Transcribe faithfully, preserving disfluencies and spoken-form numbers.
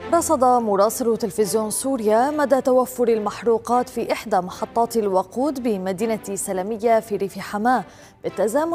رصد مراسل تلفزيون سوريا مدى توفر المحروقات في إحدى محطات الوقود بمدينة سلمية في ريف حماة بالتزامن